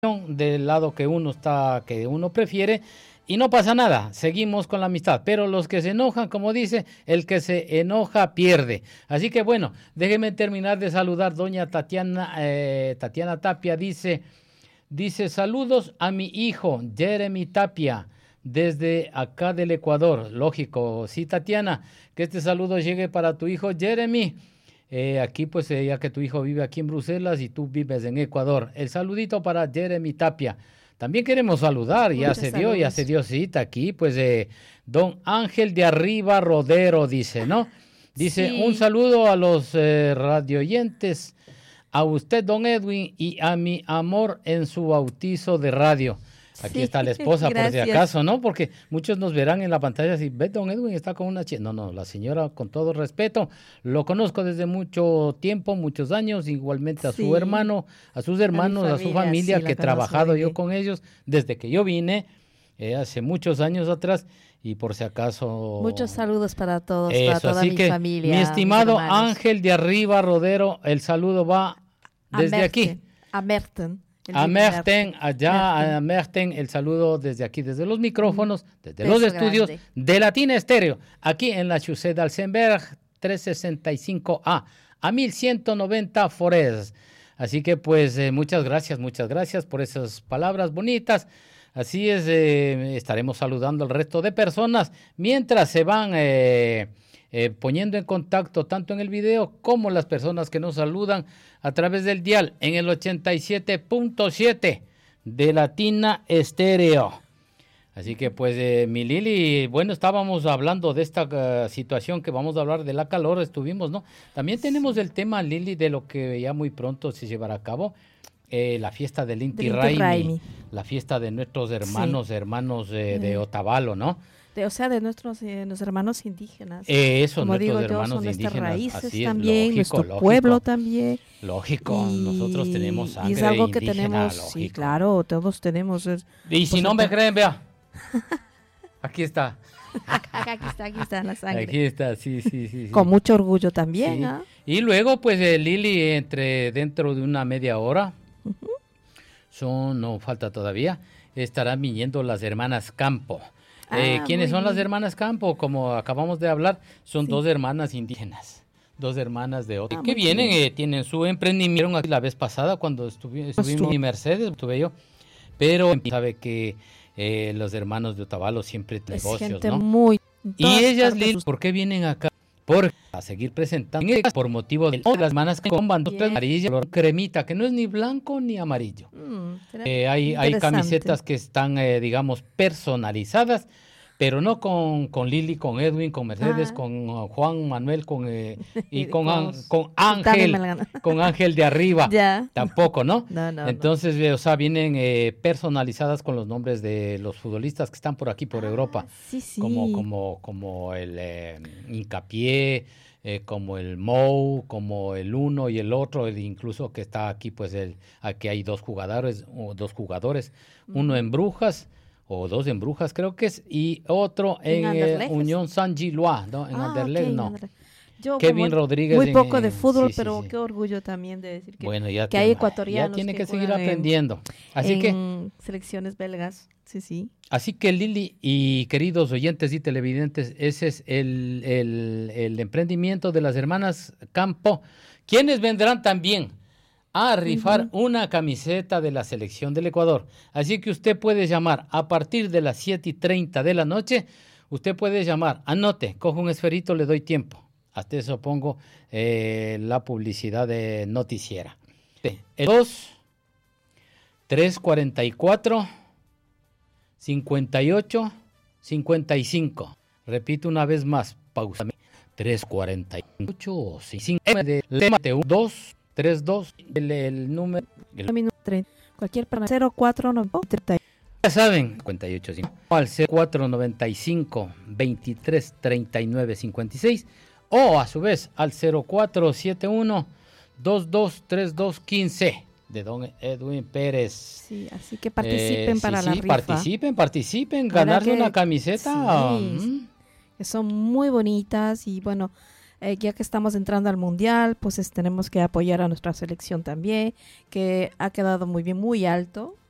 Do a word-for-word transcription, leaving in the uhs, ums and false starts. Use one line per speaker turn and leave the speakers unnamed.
del lado que uno está, que uno prefiere, y no pasa nada, seguimos con la amistad, pero los que se enojan, como dice, el que se enoja pierde. Así que bueno, déjeme terminar de saludar. Doña Tatiana, eh, Tatiana Tapia dice, dice saludos a mi hijo Jeremy Tapia desde acá del Ecuador. Lógico, sí, Tatiana, que este saludo llegue para tu hijo Jeremy. Eh, aquí pues eh, ya que tu hijo vive aquí en Bruselas y tú vives en Ecuador. El saludito para Jeremy Tapia. También queremos saludar, ya se dio, ya se dio cita aquí, pues eh, don Ángel de Arriba Rodero dice, ¿no? Dice, sí. Un saludo a los eh, radioyentes, a usted, don Edwin, y a mi amor en su bautizo de radio. Aquí sí, está la esposa, por si acaso, ¿no? Porque muchos nos verán en la pantalla si ve, don Edwin está con una chica. No, no, la señora, con todo respeto, lo conozco desde mucho tiempo, muchos años, igualmente a sí. su hermano, a sus hermanos, a, familia, a su familia, sí, que he trabajado yo con ellos desde que yo vine, eh, hace muchos años atrás, y por si acaso...
Muchos saludos para todos,
eso,
para toda
así
mi
que,
familia.
Mi estimado Ángel de Arriba Rodero, el saludo va desde
a
aquí.
A Merten.
A Merten, allá Merten. a Merten, el saludo desde aquí, desde los micrófonos, desde Beso los estudios grande. de Latina Estéreo, aquí en la Chaussée d'Alsemberg, trescientos sesenta y cinco A, a mil ciento noventa Forest. Así que pues eh, muchas gracias, muchas gracias por esas palabras bonitas. Así es, eh, estaremos saludando al resto de personas mientras se van eh, eh, poniendo en contacto tanto en el video como las personas que nos saludan a través del dial en el ochenta y siete punto siete de Latina Estéreo. Así que pues eh, mi Lili, bueno, estábamos hablando de esta uh, situación que vamos a hablar de la calor, estuvimos, ¿no? También tenemos el tema, Lili, de lo que ya muy pronto se llevará a cabo, eh, la fiesta del Inti Raymi, la fiesta de nuestros hermanos, sí. hermanos eh, de Otavalo, ¿no?
De, o sea, de nuestros, eh, nuestros hermanos indígenas.
Eh, eso,
Como
nuestros
digo
hermanos
yo, son
indígenas.
Nuestras raíces
así es,
también,
lógico,
nuestro
lógico,
pueblo también.
Lógico, y, nosotros tenemos sangre
y es algo
indígena,
que tenemos,
lógico.
Sí, claro, todos tenemos. Es,
y si no me creen, vea, aquí está.
Acá, aquí está, aquí está la sangre.
Aquí está, sí, sí, sí. sí.
Con mucho orgullo también.
Sí.
¿eh?
Y luego, pues, eh, Lili, entre dentro de una media hora, uh-huh. son, no falta todavía, estarán viniendo las hermanas Campo. Ah, eh, ¿Quiénes son bien. las hermanas Campo? Como acabamos de hablar, son sí. dos hermanas indígenas, dos hermanas de otro, ah, que vienen, eh, tienen su emprendimiento aquí la vez pasada cuando estuvi, estuvimos en Mercedes, estuve yo, pero sabe que eh, los hermanos de Otavalo siempre tienen negocios,
gente
¿no?
Muy,
y ellas, Lili, ¿por qué vienen acá? Por a seguir presentando por motivo de las hermanas que con banderas amarillas, color cremita, que no es ni blanco ni amarillo. Mm, eh, hay, hay camisetas que están, eh, digamos, personalizadas, pero no con, con Lili, con Edwin, con Mercedes, ah. con uh, Juan Manuel, con eh, y con, an, con Ángel, con Ángel de Arriba,
ya.
tampoco, ¿no?
no, no
Entonces, no. Eh, o sea, vienen eh, personalizadas con los nombres de los futbolistas que están por aquí, por ah, Europa,
sí, sí.
como como como el eh, Hincapié, eh, como el Mou, como el uno y el otro, el incluso que está aquí, pues el aquí hay dos jugadores, o dos jugadores, mm. uno en Brujas, o dos en Brujas creo que es, y otro en, en eh, Unión Saint-Gilloise, ¿no? En ah, Anderlecht, okay, no. Anderlecht.
Yo
Kevin Rodríguez.
Muy poco
en,
de fútbol,
sí,
pero
sí, sí.
qué orgullo también de decir que,
bueno, ya
que
tiene,
hay ecuatorianos
ya tiene que,
que
seguir aprendiendo. Así
en
que
selecciones belgas, sí, sí.
Así que Lili y queridos oyentes y televidentes, ese es el, el, el emprendimiento de las hermanas Campo, quienes vendrán también a rifar uh-huh. una camiseta de la selección del Ecuador. Así que usted puede llamar a partir de las siete y treinta de la noche, usted puede llamar, anote, cojo un esferito, le doy tiempo. Hasta eso pongo eh, la publicidad de noticiera. El dos, tres cuarenta y cuatro, cincuenta y ocho, cincuenta y cinco. Repito una vez más, pausa. tres cuarenta y ocho, cincuenta y cinco, dos tres dos, el, el número. El,
cualquier persona, cero cuatro noventa.
Ya saben, cincuenta y ocho, al cero cuatro noventa y cinco, veintitrés treinta y nueve cincuenta y seis, o a su vez al cero cuatro setenta y uno, veintidós treinta y dos quince de don Edwin Pérez.
Sí, así que participen
eh,
para
sí,
la
sí,
rifa.
participen, participen, ganarse una camiseta.
Sí, mm. que son muy bonitas y bueno, eh, ya que estamos entrando al mundial, pues es, tenemos que apoyar a nuestra selección también, que ha quedado muy bien, muy alto.